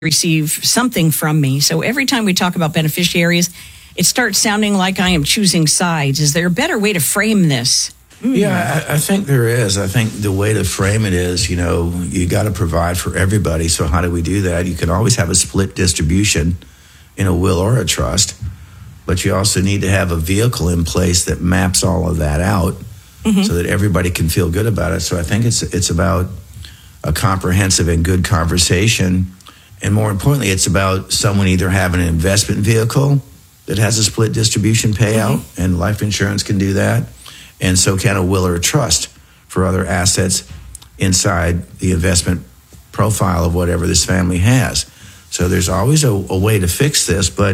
receive something from me. So every time we talk about beneficiaries, it starts sounding like I am choosing sides. Is there a better way to frame this? Yeah, I think there is. I think the way to frame it is, you got to provide for everybody. So how do we do that? You can always have a split distribution in a will or a trust, but you also need to have a vehicle in place that maps all of that out so that everybody can feel good about it. So I think it's about a comprehensive and good conversation. And more importantly, it's about someone either having an investment vehicle that has a split distribution payout, and life insurance can do that. And so can a will or a trust for other assets inside the investment profile of whatever this family has. So there's always a way to fix this, but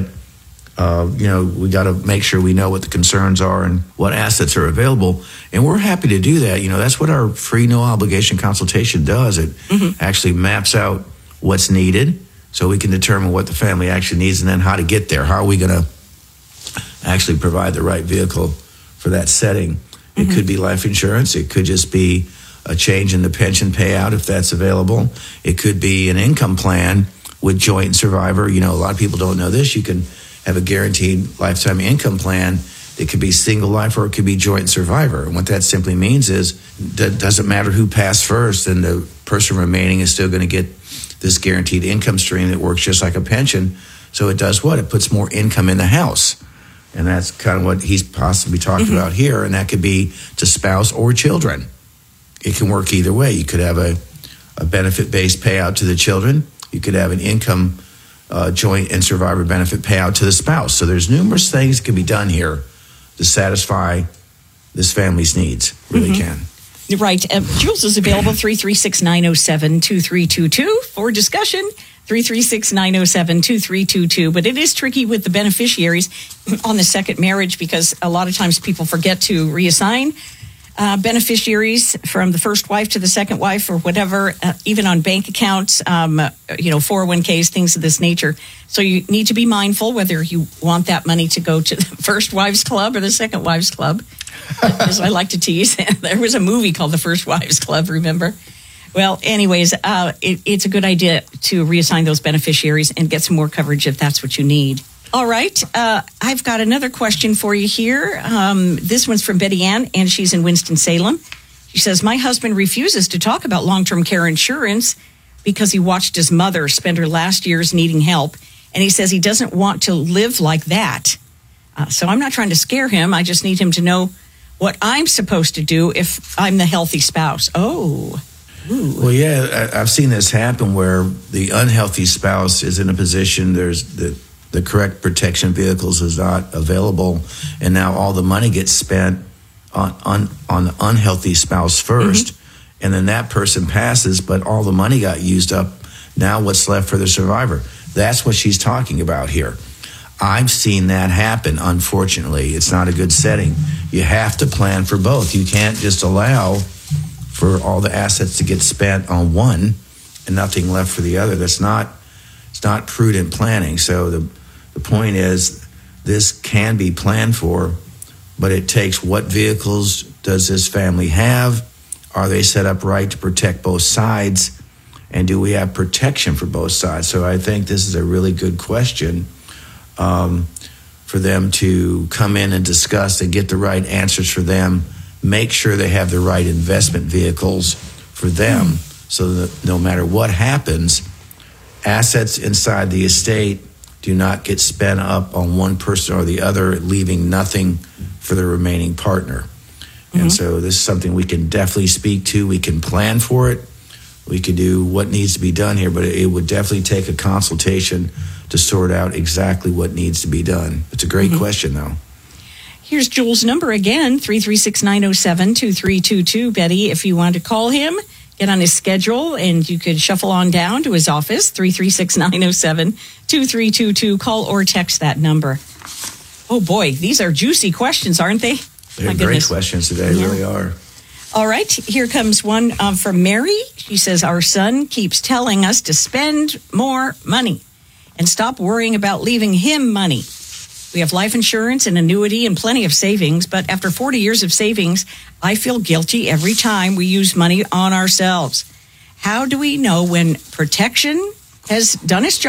we got to make sure we know what the concerns are and what assets are available. And we're happy to do that. That's what our free no obligation consultation does. It actually maps out what's needed so we can determine what the family actually needs and then how to get there. How are we going to actually provide the right vehicle for that setting? It could be life insurance. It could just be a change in the pension payout if that's available. It could be an income plan with joint survivor. A lot of people don't know this. You can have a guaranteed lifetime income plan. It could be single life or it could be joint survivor. And what that simply means is that doesn't matter who passed first, and the person remaining is still going to get this guaranteed income stream that works just like a pension. So it does what? It puts more income in the house. And that's kind of what he's possibly talking about here. And that could be to spouse or children. It can work either way. You could have a benefit-based payout to the children. You could have an income joint and survivor benefit payout to the spouse. So there's numerous things that can be done here to satisfy this family's needs. Really can. Right. Jules is available 336-907-2322 for discussion. 336-907-2322. But it is tricky with the beneficiaries on the second marriage because a lot of times people forget to reassign beneficiaries from the first wife to the second wife or whatever, even on bank accounts, 401ks, things of this nature. So you need to be mindful whether you want that money to go to the first wives club or the second wives club. As I like to tease, there was a movie called The First Wives Club, remember? Well, anyways, it's a good idea to reassign those beneficiaries and get some more coverage if that's what you need. All right. I've got another question for you here. This one's from Betty Ann, and she's in Winston-Salem. She says, my husband refuses to talk about long-term care insurance because he watched his mother spend her last years needing help, and he says he doesn't want to live like that. So I'm not trying to scare him. I just need him to know what I'm supposed to do if I'm the healthy spouse. Oh, ooh. Well, yeah, I've seen this happen where the unhealthy spouse is in a position, there's the correct protection vehicles is not available, and now all the money gets spent on the unhealthy spouse first, and then that person passes, but all the money got used up. Now what's left for the survivor? That's what she's talking about here. I've seen that happen, unfortunately. It's not a good setting. You have to plan for both. You can't just allow for all the assets to get spent on one and nothing left for the other. It's not prudent planning. So the point is this can be planned for, but it takes what vehicles does this family have? Are they set up right to protect both sides? And do we have protection for both sides? So I think this is a really good question for them to come in and discuss and get the right answers for them. Make sure they have the right investment vehicles for them so that no matter what happens, assets inside the estate do not get spent up on one person or the other, leaving nothing for the remaining partner. And so this is something we can definitely speak to. We can plan for it. We can do what needs to be done here, but it would definitely take a consultation to sort out exactly what needs to be done. It's a great question, though. Here's Jules' number again, 336-907-2322. Betty, if you want to call him, get on his schedule, and you could shuffle on down to his office, 336-907-2322. Call or text that number. Oh, boy, these are juicy questions, aren't they? They're great questions today, really are. All right, here comes one from Mary. She says, our son keeps telling us to spend more money and stop worrying about leaving him money. We have life insurance, an annuity, and plenty of savings. But after 40 years of savings, I feel guilty every time we use money on ourselves. How do we know when protection, has done his job.